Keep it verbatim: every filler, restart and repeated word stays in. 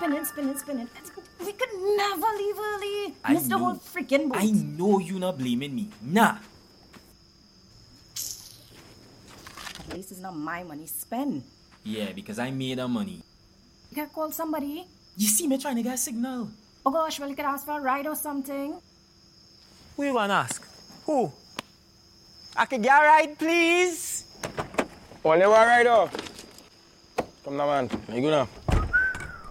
spinning, spinning, spinning. We could never leave early. I Miss the whole know. freaking boat. I know you not blaming me. Nah. At least it's not my money spent. Yeah, because I made the money. You gotta call somebody. You see me trying to get a signal. Oh gosh, well, you could ask for a ride or something. Who you gonna ask? Who? I could get a ride, please? Only one ride, oh. Come now, man. You go now.